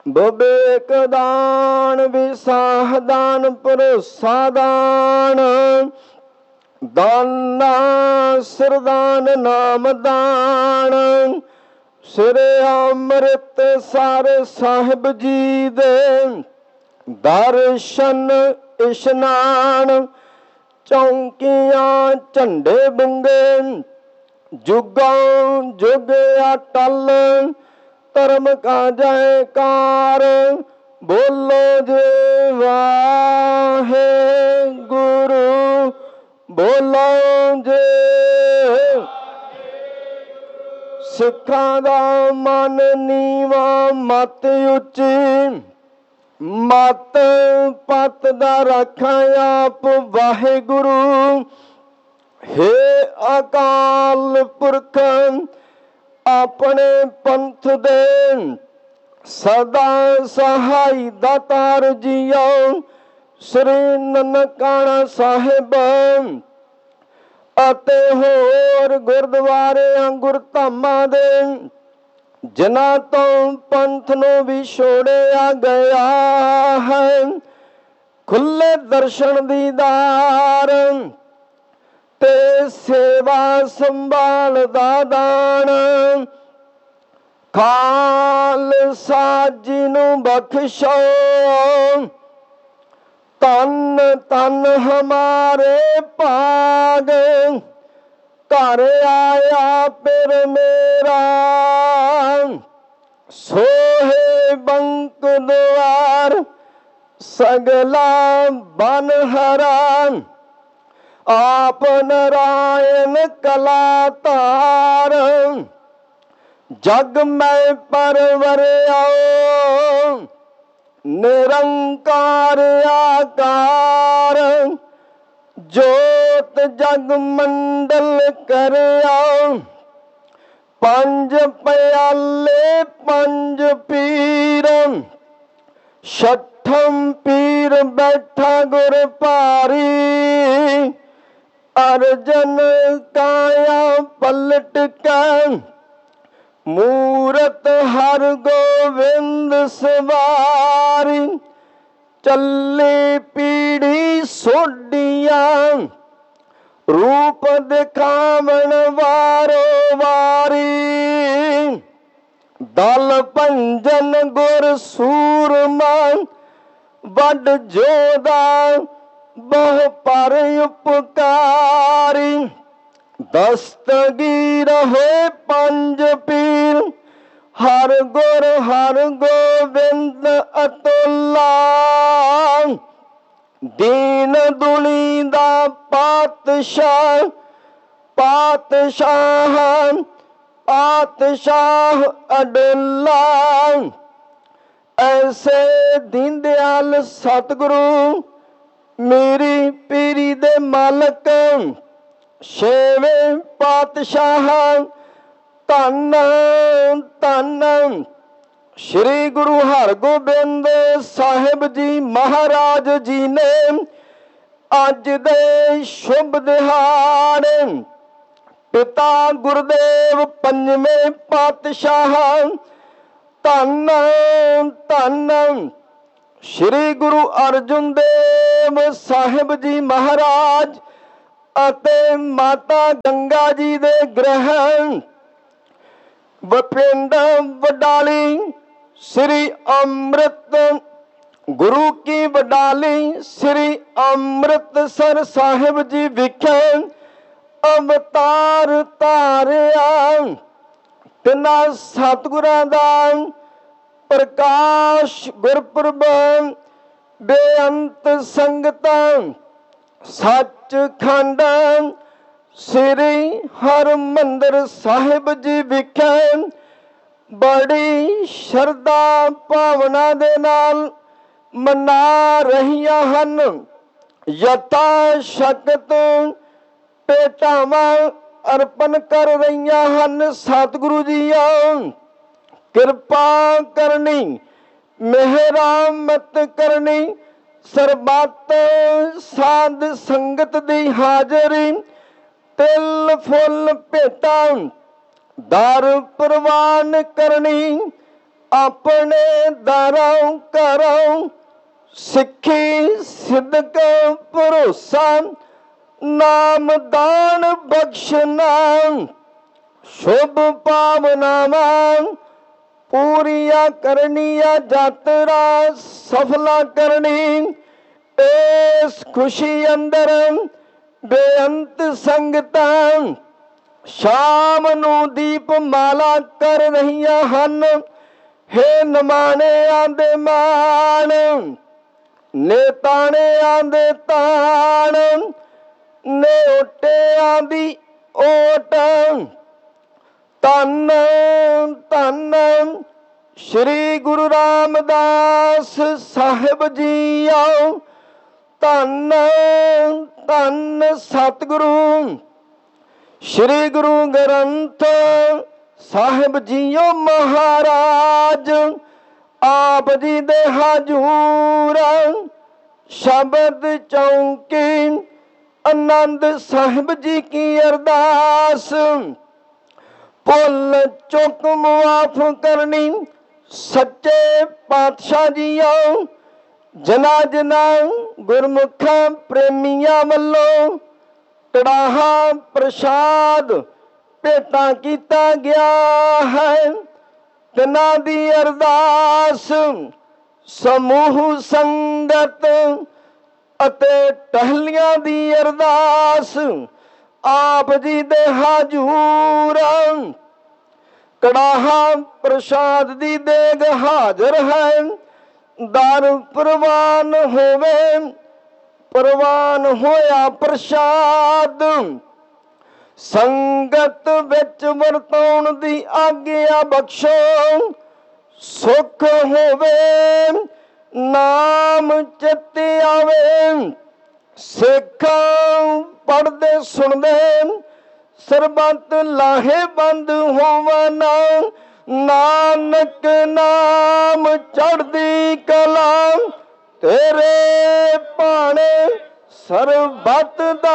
ਵਿਵੇਕ ਦਾਨ, ਵਿਸਾਹ ਦਾਨ, ਭਰੋਸਾ ਦਾਨ, ਦਾਨਾ ਸਿਰਦਾਨ, ਨਾਮ ਦਾਨ। ਸ੍ਰੀ ਅੰਮ੍ਰਿਤਸਰ ਸਾਹਿਬ ਜੀ ਦੇ ਦਰਸ਼ਨ ਇਸ਼ਨਾਨ, ਚੌਂਕੀਆਂ ਝੰਡੇ ਬੁੰਗੇ, ਜੁਗੋਂ ਜੁਗ ਅਟਲ, ਧਰਮ ਕਾ ਜੈਕਾਰ, ਬੋਲੋ ਜੇ ਵਾਹਿਗੁਰੂ, ਬੋਲੋ ਜੇ। ਸਿੱਖਾਂ ਦਾ ਮਨ ਨੀਵਾ, ਮਤ ਉੱਚੀ, ਮਤ ਪਤ ਦਾ ਰਾਖਾ ਆਪ ਵਾਹਿਗੁਰੂ। ਹੇ ਅਕਾਲ ਪੁਰਖ, ਆਪਣੇ ਪੰਥ ਦੇ ਸਦਾ ਸਹਾਈ ਦਾਤਾਰ ਜੀਓ। ਸ੍ਰੀ ਨਨਕਾਣਾ ਸਾਹਿਬ ਅਤੇ ਹੋਰ ਗੁਰਦੁਆਰਿਆਂ ਗੁਰਧਾਮਾਂ ਦੇ ਜਿਨ੍ਹਾਂ ਤੋਂ ਪੰਥ ਨੂੰ ਵਿਛੋੜਿਆ ਗਿਆ ਹੈ, ਖੁੱਲੇ ਦਰਸ਼ਨ ਦੀਦਾਰ ਤੇ ਸੇਵਾ ਸੰਭਾਲ ਦਾ ਦਾਨ। ਖਾਲਸਾ ਜੀ ਨੂੰ ਬਖਸ਼ੋ, ਤਨ ਤਨ ਹਮਾਰੇ ਭਾਗ, ਘਰ ਆਇਆ ਫਿਰ ਮੇਰਾ, ਸੋਹੇ ਬੰਕ ਦੁਆਰ, ਸਗਲਾ ਬਨ ਹਰਾ। ਆਪ ਨਾਰਾਇਣ ਕਲਾ ਧਾਰ, ਜਗ ਮੈਂ ਪਰਵਰਿਆ, ਨਿਰੰਕਾਰ ਆਕਾਰ। ਜੋਤ ਜਗ ਮੰਡਲ ਕਰਿਆ, ਪੰਜ ਪਿਆਲੇ ਪੰਜ ਪੀਰ। ਛਠਮ ਪੀਰ ਬੈਠਾ ਗੁਰ ਭਾਰੀ, ਅਰਜਨ ਕਾਇਆ ਪਲਟ ਕੇ, ਮੂਰਤ ਹਰ ਗੋਬਿੰਦ ਸਵਾਰੀ। ਚੱਲੀ ਪੀੜੀ ਸੋਢੀਆਂ, ਰੂਪ ਦਿਖਾਵਣ ਵਾਰੋ ਵਾਰੀ। ਦਲ ਭੰਜਨ ਗੁਰ ਸੂਰਮਾ, ਵੱਡ ਜੋਧਾ ਬਹੁ ਪਰ ਉਪਕਾਰੀ। ਦਸਤਗੀਰ ਹੋਏ ਪੰਜ ਪੀਰ, ਹਰ ਗੁਰ ਹਰ ਗੋਬਿੰਦ ਅਤੁੱਲਾ। ਦੀਨ ਦੁਨੀ ਦਾ ਪਾਤਸ਼ਾਹ, ਪਾਤਸ਼ਾਹ ਪਾਤਸ਼ਾਹ ਅਡੁੱਲਾ। ਐਸੇ ਦੀਨ ਦਿਆਲ ਸਤਿਗੁਰੂ, ਮੇਰੀ ਪੀਰੀ ਦੇ ਮਾਲਕ, ਛੇਵੇਂ ਪਾਤਸ਼ਾਹ। ਧੰਨ ਧੰਨ ਸ਼੍ਰੀ ਗੁਰੂ ਹਰਗੋਬਿੰਦ ਸਾਹਿਬ ਜੀ ਮਹਾਰਾਜ ਜੀ ਨੇ ਅੱਜ ਦੇ ਸ਼ੁਭ ਦਿਹਾੜੇ ਪਿਤਾ ਗੁਰਦੇਵ ਪੰਜਵੇਂ ਪਾਤਸ਼ਾਹ, ਧੰਨ ਧੰਨ ਸ਼੍ਰੀ ਗੁਰੂ ਅਰਜਨ ਦੇਵ ਸਾਹਿਬ ਜੀ ਮਹਾਰਾਜ ਅਤੇ ਮਾਤਾ ਗੰਗਾ ਜੀ ਦੇ ਗ੍ਰਹਿ ਪਿੰਡ ਵਡਾਲੀ, ਸ੍ਰੀ ਅੰਮ੍ਰਿਤ ਗੁਰੂ ਕੀ ਵਡਾਲੀ ਸ੍ਰੀ ਅੰਮ੍ਰਿਤਸਰ ਸਾਹਿਬ ਜੀ ਵਿਖੇ ਅਵਤਾਰ ਧਾਰਿਆ। ਤਿੰਨਾਂ ਸਤਿਗੁਰਾਂ ਦਾ ਪ੍ਰਕਾਸ਼ ਗੁਰਪੁਰਬ, ਬੇਅੰਤ ਸੰਗਤਾਂ ਸੱਚਖੰਡ ਸ੍ਰੀ ਹਰਿਮੰਦਰ ਸਾਹਿਬ ਜੀ ਵਿਖੇ ਬੜੀ ਸ਼ਰਧਾ ਭਾਵਨਾ ਦੇ ਨਾਲ ਮਨਾ ਰਹੀਆਂ ਹਨ। ਯਥਾ ਸ਼ਕਤ ਭੇਟਾਵਾਂ ਅਰਪਣ ਕਰ ਰਹੀਆਂ ਹਨ। ਸਤਿਗੁਰੂ ਜੀਓ ਕਿਰਪਾ ਕਰਨੀ, ਮਿਹਰਾਮਤ ਕਰਨੀ। ਸਰਬੱਤ ਸਾਧ ਸੰਗਤ ਦੀ ਹਾਜ਼ਰੀ, ਤਿਲ ਫੁੱਲ ਭੇਟਾਂ ਦਰ ਪ੍ਰਵਾਨ ਕਰਨੀ। ਆਪਣੇ ਦਰੋਂ ਘਰੋਂ ਸਿੱਖੀ ਸਿਦਕ ਭਰੋਸਾ ਨਾਮ ਦਾਨ ਬਖਸ਼ਣਾ ਸ਼ੁਭ ਭਾਵਨਾਵਾਂ ਪੂਰੀਆਂ ਕਰਨੀਆਂ ਯਾਤਰਾ ਸਫਲਾ ਕਰਨੀ ਇਸ ਖੁਸ਼ੀ ਅੰਦਰ ਬੇਅੰਤ ਸੰਗਤਾਂ ਸ਼ਾਮ ਨੂੰ ਦੀਪ ਮਾਲਾ ਕਰ ਰਹੀਆਂ ਹਨ। ਹੇ ਨਿਮਾਣਿਆਂ ਦੇ ਮਾਣ ਨੇ ਤਾਣਿਆਂ ਦੇ ਤਾਣ ਨੇ ਓਟਿਆਂ ਦੀ ਓਟ ਧੰਨ ਧੰਨ ਸ਼੍ਰੀ ਗੁਰੂ ਰਾਮਦਾਸ ਸਾਹਿਬ ਜੀਓ ਧੰਨ ਧੰਨ ਸਤਿਗੁਰੂ ਸ਼੍ਰੀ ਗੁਰੂ ਗ੍ਰੰਥ ਸਾਹਿਬ ਜੀਓ ਮਹਾਰਾਜ ਆਪ ਜੀ ਦੇ ਹਜੂਰ ਸ਼ਬਦ ਚੌਂਕੀ ਆਨੰਦ ਸਾਹਿਬ ਜੀ ਕੀ ਅਰਦਾਸ ਭੁੱਲ ਚੁੱਕ ਮੁਆਫ ਕਰਨੀ ਸੱਚੇ ਪਾਤਸ਼ਾਹ ਜੀਓ ਜਿਨ੍ਹਾਂ ਜਿਨ੍ਹਾਂ ਗੁਰਮੁਖਾਂ ਪ੍ਰੇਮੀਆਂ ਵੱਲੋਂ ਕੜਾਹਾ ਪ੍ਰਸ਼ਾਦ ਭੇਟਾਂ ਕੀਤਾ ਗਿਆ ਹੈ ਤਿਨਾਂ ਦੀ ਅਰਦਾਸ ਸਮੂਹ ਸੰਗਤ ਅਤੇ ਟਹਿਲੀਆਂ ਦੀ ਅਰਦਾਸ ਆਪ ਜੀ ਦੇ ਹਜੂਰ ਕੜਾਹਾ ਪ੍ਰਸ਼ਾਦ ਦੀ ਦੇਗ ਹਾਜ਼ਰ ਹੈ ਦਰ ਪ੍ਰਵਾਨ ਹੋਵੇ ਪ੍ਰਵਾਨ ਹੋਇਆ ਪ੍ਰਸ਼ਾਦ ਸੰਗਤ ਵਿੱਚ ਵਰਤਾਉਣ ਦੀ ਆਗਿਆ ਬਖਸ਼ੋ ਸੁਖ ਹੋਵੇ ਨਾਮ ਚਿੱਤ ਆਵੇ ਸਿੱਖਾਂ ਪੜ੍ਹਦੇ ਸੁਣਦੇ ਸਰਬੱਤ ਲਾਹੇਵੰਦ ਹੋਵਨ ਨਾਨਕ ਨਾਮ ਚੜ੍ਹਦੀ ਕਲਾ ਤੇਰੇ ਭਾਣੇ ਸਰਬੱਤ ਦਾ